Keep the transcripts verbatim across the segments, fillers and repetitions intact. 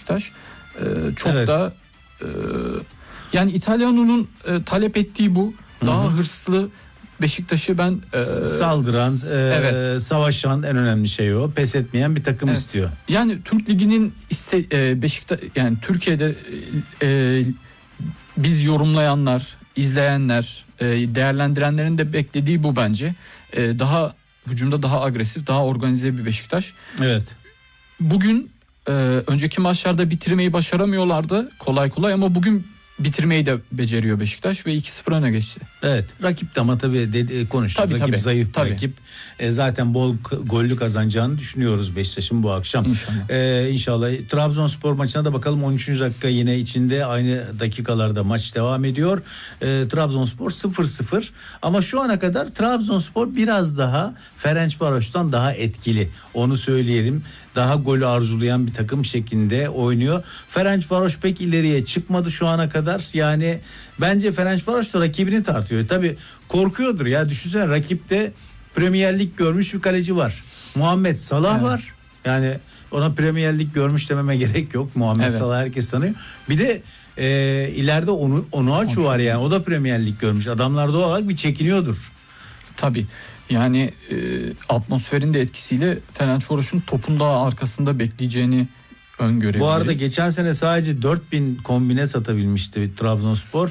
Beşiktaş. E, çok Evet. da e, yani İtalyanonun e, talep ettiği bu. Daha Hı-hı. hırslı Beşiktaş'ı ben e, saldıran, e, evet. savaşan, en önemli şey o. Pes etmeyen bir takım evet. istiyor. Yani Türk Ligi'nin iste e, Beşiktaş yani Türkiye'de e, biz yorumlayanlar, izleyenler, e, değerlendirenlerin de beklediği bu bence. E, daha hücumda daha agresif, daha organize bir Beşiktaş. Evet. Bugün e, önceki maçlarda bitirmeyi başaramıyorlardı kolay kolay ama bugün bitirmeyi de beceriyor Beşiktaş ve iki sıfır öne geçti. Evet, rakip de ama tabii de, konuştuk. Tabii, rakip tabii, zayıf tabii. rakip. E, zaten bol gollü kazanacağını düşünüyoruz Beşiktaş'ın bu akşam. İnşallah. E, inşallah. Trabzonspor maçına da bakalım. on üçüncü dakika yine içinde, aynı dakikalarda maç devam ediyor. E, Trabzonspor sıfır sıfır ama şu ana kadar Trabzonspor biraz daha Ferencvaros'tan daha etkili. Onu söyleyelim. Daha golü arzulayan bir takım şeklinde oynuyor. Ferencvaros pek ileriye çıkmadı şu ana kadar. Yani bence Ferencvaros da rakibini tartıyor. Tabii korkuyordur ya. Düşünsene, rakipte Premier Lig görmüş bir kaleci var. Muhammed Salah evet. var. Yani ona Premier Lig görmüş dememe gerek yok. Muhammed evet. Salah herkes tanıyor. Bir de e, ileride onu Onuachu var yani. O da Premier Lig görmüş. Adamlar doğal olarak bir çekiniyordur. Tabii. Yani e, atmosferin de etkisiyle Ferencvaros'un topun daha arkasında bekleyeceğini öngörebiliriz. Bu arada geçen sene sadece dört bin kombine satabilmişti Trabzonspor.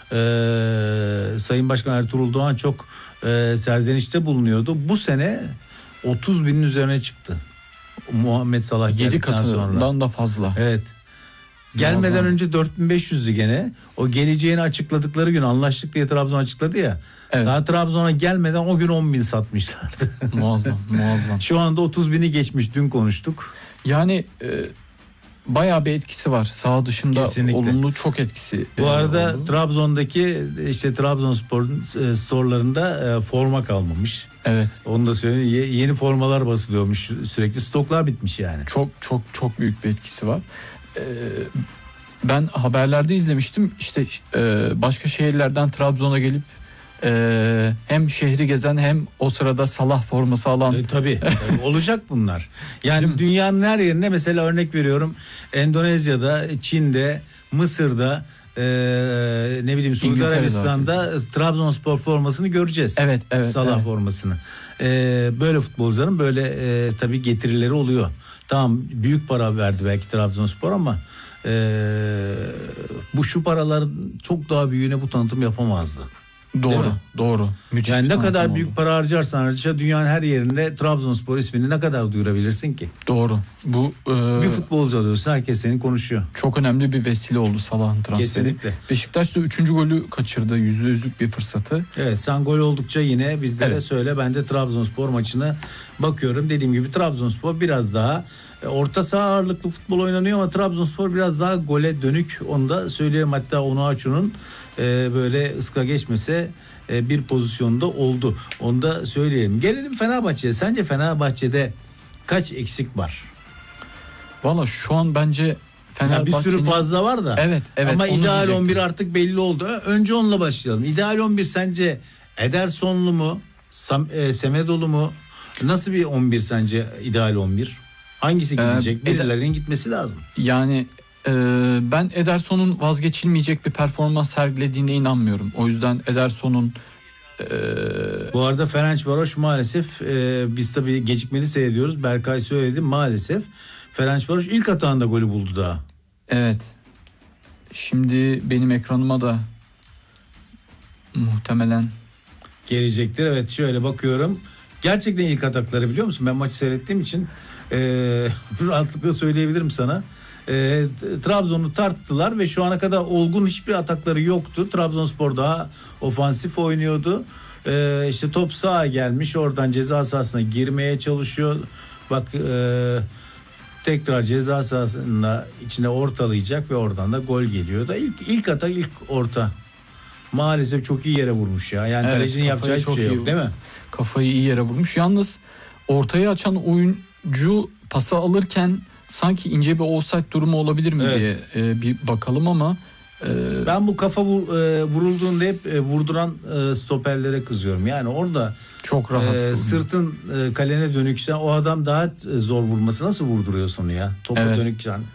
Ee, Sayın Başkan Ertuğrul Doğan çok e, serzenişte bulunuyordu. Bu sene otuz binin üzerine çıktı. Muhammed Salah yedi katından da fazla. Evet. Gelmeden Muazzam. Önce dört bin beş yüzdü gene. O geleceğini açıkladıkları gün anlaştık diye Trabzon açıkladı ya. Evet. Daha Trabzon'a gelmeden o gün on bin satmışlardı. Muazzam, muazzam. Şu anda otuz bini geçmiş, dün konuştuk. Yani e, bayağı bir etkisi var. Saha dışında kesinlikle. Olumlu çok etkisi. Bu arada oldu. Trabzon'daki işte Trabzonspor'un e, storelarında e, forma kalmamış. Evet. Onu da söyleyeyim. Ye, yeni formalar basılıyormuş sürekli. Stoklar bitmiş yani. Çok çok çok büyük bir etkisi var. Ee, ben haberlerde izlemiştim. İşte e, başka şehirlerden Trabzon'a gelip e, hem şehri gezen hem o sırada Salah forması alan. E, tabii olacak bunlar. Yani dünyanın her yerine, mesela örnek veriyorum, Endonezya'da, Çin'de, Mısır'da, e, ne bileyim Suudi Arabistan'da Trabzonspor formasını göreceğiz. Evet, evet. Salah evet. formasını. E, böyle futbolcuların böyle e, tabii getirileri oluyor. Tamam, büyük para verdi belki Trabzonspor ama e, bu şu paralar çok daha büyüğüne bu tanıtım yapamazdı. Doğru, doğru. Müthiş, yani ne kadar oldu. Büyük para harcarsan harca dünyanın her yerinde Trabzonspor ismini ne kadar duyurabilirsin ki? Doğru. Bu e, bir futbolcu alıyorsun, herkes seni konuşuyor. Çok önemli bir vesile oldu Salah'ın transferi. Kesinlikle. Beşiktaş da üçüncü golü kaçırdı, yüzde yüzlük bir fırsatı. Evet, sen gol oldukça yine bizlere evet. söyle. Ben de Trabzonspor maçına bakıyorum. Dediğim gibi Trabzonspor biraz daha orta saha ağırlıklı futbol oynanıyor ama Trabzonspor biraz daha gole dönük, onu da söyleyeyim. Hatta Onuachu'nun e, böyle ıska geçmese e, bir pozisyonda oldu. Onu da söyleyelim. Gelelim Fenerbahçe'ye. Sence Fenerbahçe'de kaç eksik var? Valla şu an bence Fenerbahçe'nin... Ya bir sürü fazla var da. Evet, evet. Ama ideal on bir artık belli oldu. Önce onunla başlayalım. İdeal on bir sence Edersonlu mu? Sam, e, Semedoğlu mu? Nasıl bir on bir sence ideal on bir? Hangisi gidecek? Ee, Birilerinin Eder... gitmesi lazım. Yani e, ben Ederson'un vazgeçilmeyecek bir performans sergilediğine inanmıyorum. O yüzden Ederson'un e... Bu arada Ferencvaros maalesef e, biz tabii gecikmeli seyrediyoruz. Berkay söyledi, maalesef Ferencvaros ilk atağında golü buldu daha. Evet. Şimdi benim ekranıma da muhtemelen gelecektir. Evet, şöyle bakıyorum. Gerçekten ilk atakları, biliyor musun? Ben maçı seyrettiğim için e, rahatlıkla söyleyebilirim sana. E, Trabzon'u tarttılar ve şu ana kadar olgun hiçbir atakları yoktu. Trabzonspor daha ofansif oynuyordu. E, işte top sağa gelmiş, oradan ceza sahasına girmeye çalışıyor. Bak e, tekrar ceza sahasının içine ortalayacak ve oradan da gol geliyor da ilk ilk atak ilk orta. Maalesef çok iyi yere vurmuş ya. Yani evet, kalecinin yapacağı hiçbir şey yok, değil mi? Kafayı iyi yere vurmuş. Yalnız ortayı açan oyuncu pası alırken sanki ince bir offside durumu olabilir mi evet. diye e, bir bakalım ama e... ben bu kafa vur, e, vurulduğunda hep e, vurduran e, stoperlere kızıyorum. Yani orada çok rahat e, sırtın e, kalene dönüksen o adam daha e, zor vurması, nasıl vurduruyorsun onu ya? Topa evet. dönüksen.